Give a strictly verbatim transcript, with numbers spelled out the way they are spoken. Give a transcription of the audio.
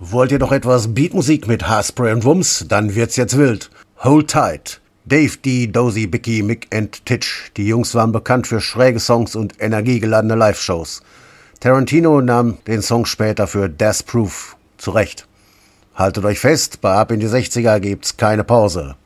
Wollt ihr noch etwas Beatmusik mit Haarspray und Wumms? Dann wird's jetzt wild. Hold tight. Dave D, Dozy, Bicky, Mick and Titch. Die Jungs waren bekannt für schräge Songs und energiegeladene Live-Shows. Tarantino nahm den Song später für Death Proof zurecht. Haltet euch fest, bei Ab in die sechziger gibt's keine Pause.